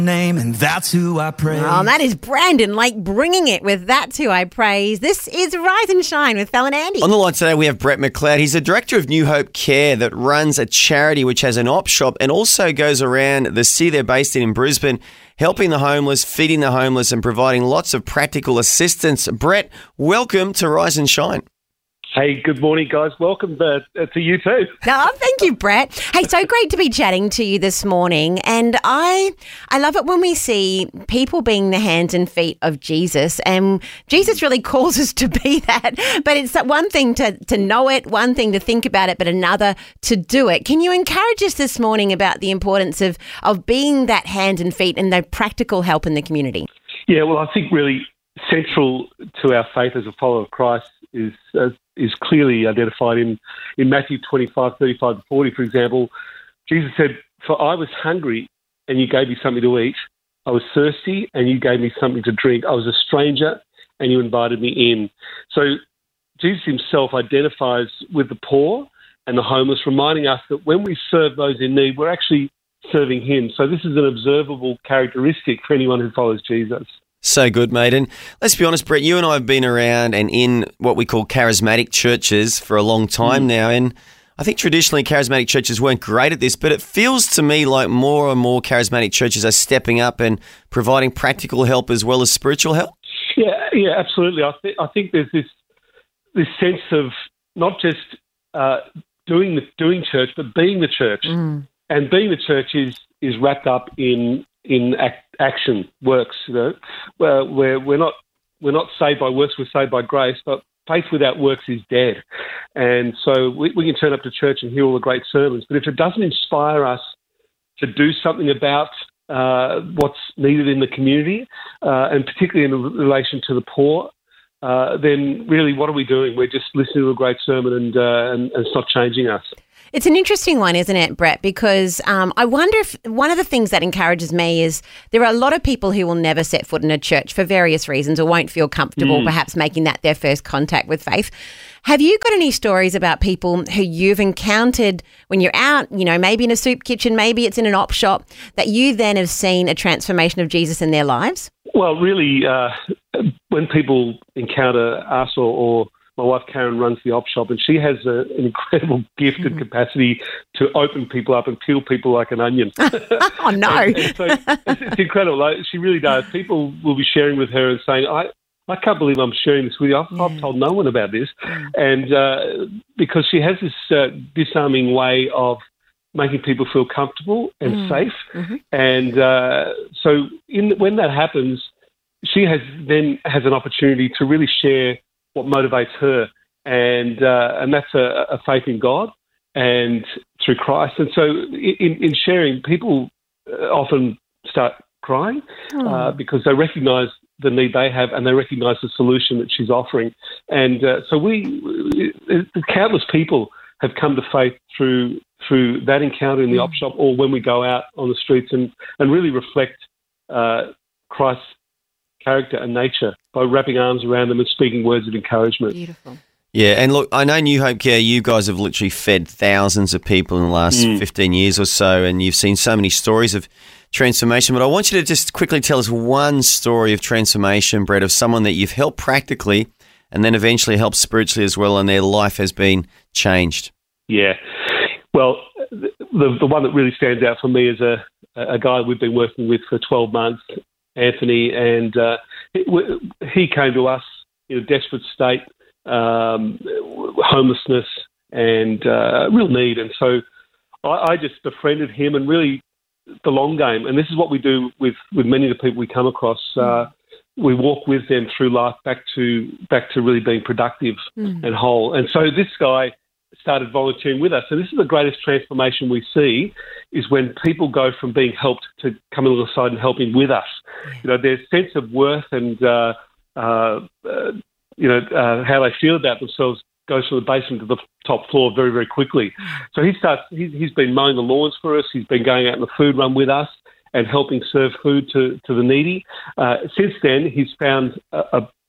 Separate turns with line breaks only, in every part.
Name, and that's who I praise.
Oh, that is Brandon Lake bringing it with That's Who I Praise. This is Rise and Shine with Fel and Andy.
On the line today, we have Brett McLeod. He's the director of New Hope Care that runs a charity which has an op shop and also goes around the city they're based in Brisbane, helping the homeless, feeding the homeless and providing lots of practical assistance. Brett, welcome to Rise and Shine.
Hey, good morning, guys. Welcome to you too.
Oh, thank you, Brett. Hey, so great to be chatting to you this morning. And I love it when we see people being the hands and feet of Jesus. And Jesus really calls us to be that. But it's one thing to know it, one thing to think about it, but another to do it. Can you encourage us this morning about the importance of being that hands and feet and the practical help in the community?
Yeah, well, I think really central to our faith as a follower of Christ is clearly identified in Matthew 25, 35 to 40, for example. Jesus said, "For I was hungry and you gave me something to eat. I was thirsty and you gave me something to drink. I was a stranger and you invited me in." So Jesus himself identifies with the poor and the homeless, reminding us that when we serve those in need, we're actually serving him. So this is an observable characteristic for anyone who follows Jesus.
So good, mate. And let's be honest, Brett, you and I have been around and in what we call charismatic churches for a long time now. And I think traditionally charismatic churches weren't great at this, but it feels to me like more and more charismatic churches are stepping up and providing practical help as well as spiritual help.
Yeah, absolutely. I think there's this sense of not just doing church, but being the church. And being the church is wrapped up in action, works. You know, where we're not saved by works, we're saved by grace. But faith without works is dead. And so we can turn up to church and hear all the great sermons, but if it doesn't inspire us to do something about what's needed in the community, and particularly in relation to the poor, then really, what are we doing? We're just listening to a great sermon and it's not changing us.
It's an interesting one, isn't it, Brett? Because I wonder if one of the things that encourages me is there are a lot of people who will never set foot in a church for various reasons or won't feel comfortable perhaps making that their first contact with faith. Have you got any stories about people who you've encountered when you're out, you know, maybe in a soup kitchen, maybe it's in an op shop, that you then have seen a transformation of Jesus in their lives?
Well, really, when people encounter us or my wife Karen runs the op shop, and she has an incredible gift and capacity to open people up and peel people like an onion.
Oh, no.
and so it's incredible. Like, she really does. People will be sharing with her and saying, I can't believe I'm sharing this with you. I've told no one about this. And because she has this disarming way of making people feel comfortable and safe. And so when that happens, she has an opportunity to really share what motivates her, and that's a faith in God and through Christ. And so in sharing, people often start crying because they recognise the need they have and they recognise the solution that she's offering. And so countless people have come to faith through that encounter in the op shop, or when we go out on the streets and really reflect Christ's character and nature by wrapping arms around them and speaking words of encouragement.
Beautiful.
Yeah, and look, I know New Hope Care, you guys have literally fed thousands of people in the last 15 years or so, and you've seen so many stories of transformation, but I want you to just quickly tell us one story of transformation, Brett, of someone that you've helped practically and then eventually helped spiritually as well, and their life has been changed.
Yeah. Well, the one that really stands out for me is a guy we've been working with for 12 months, Anthony, and he came to us in a desperate state, homelessness and real need. And so I just befriended him, and really the long game. And this is what we do with many of the people we come across. We walk with them through life back to really being productive and whole. And so this guy started volunteering with us. And this is the greatest transformation we see, is when people go from being helped to coming alongside and helping with us. You know, their sense of worth and, how they feel about themselves goes from the basement to the top floor very, very quickly. So he's been mowing the lawns for us. He's been going out on the food run with us and helping serve food to the needy. Since then, he's found a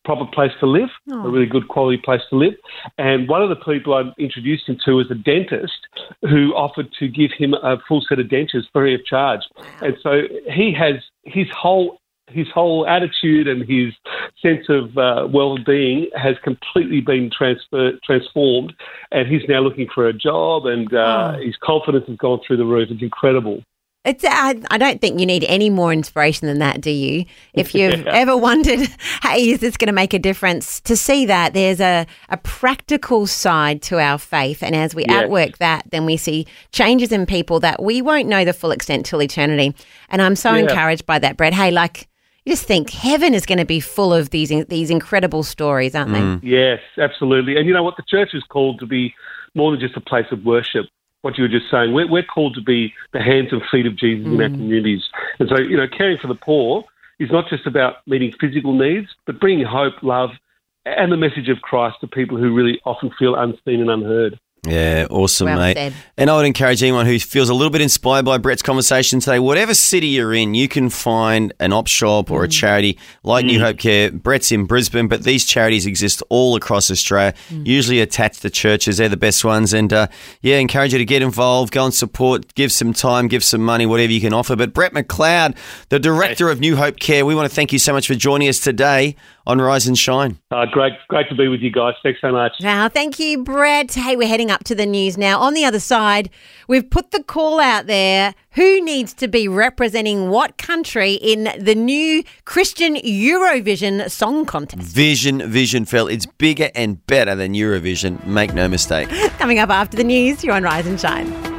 proper place to live, a really good quality place to live. And one of the people I introduced him to was a dentist who offered to give him a full set of dentures free of charge. And so he has his whole attitude and his sense of well-being has completely been transformed, and he's now looking for a job, and his confidence has gone through the roof. It's incredible.
I don't think you need any more inspiration than that, do you? If you've ever wondered, hey, is this going to make a difference? To see that there's a practical side to our faith, and as we outwork that, then we see changes in people that we won't know the full extent till eternity. And I'm so encouraged by that, Brett. Hey, like, you just think heaven is going to be full of these incredible stories, aren't they?
Yes, absolutely. And you know what? The church is called to be more than just a place of worship. What you were just saying, we're called to be the hands and feet of Jesus in our communities. And so, caring for the poor is not just about meeting physical needs, but bringing hope, love, and the message of Christ to people who really often feel unseen and unheard.
Yeah, awesome,
well
mate.
said.
And I would encourage anyone who feels a little bit inspired by Brett's conversation today, whatever city you're in, you can find an op shop or a charity like New Hope Care. Brett's in Brisbane, but these charities exist all across Australia, usually attached to churches. They're the best ones. And, encourage you to get involved, go and support, give some time, give some money, whatever you can offer. But Brett McLeod, the director of New Hope Care, we want to thank you so much for joining us today on Rise and Shine.
Great to be with you guys. Thanks so much.
Wow, thank you, Brett. Hey, we're heading up to the news now. On the other side, we've put the call out there. Who needs to be representing what country in the new Christian Eurovision Song Contest?
Vision, Phil. It's bigger and better than Eurovision. Make no mistake.
Coming up after the news, you're on Rise and Shine.